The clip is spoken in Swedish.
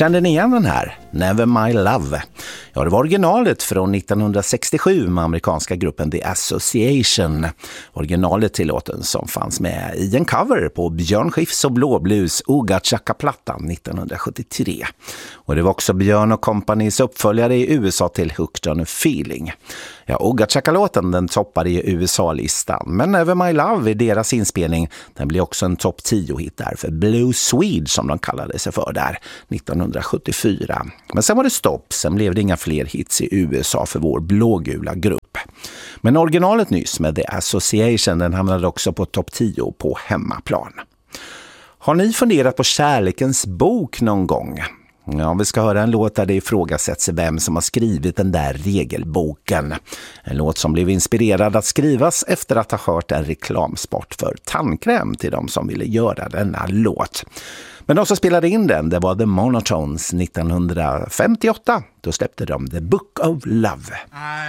Kände ni igen den här? Never My Love. Ja, det var originalet från 1967 med amerikanska gruppen The Association. Originalet till låten som fanns med i en cover på Björn Skifs och Blåblues Ooga Chaka-plattan 1973. Och det var också Björn och Companys uppföljare i USA till Hooked on a Feeling. Ja, Ooga Chaka-låten den toppade i USA-listan, men Never My Love i deras inspelning, den blev också en topp 10-hit där för Blue Swede som de kallade sig för där 1974. Men sen var det stopp, sen blev det inga fler hits i USA för vår blågula grupp. Men originalet nyss med The Association, den hamnade också på topp 10 på hemmaplan. Har ni funderat på kärlekens bok någon gång? Ja, vi ska höra en låt där det ifrågasätts vem som har skrivit den där regelboken. En låt som blev inspirerad att skrivas efter att ha hört en reklamsport för tandkräm till de som ville göra denna låt. Men de som spelade in den, det var The Monotones 1958. Då släppte de The Book of Love.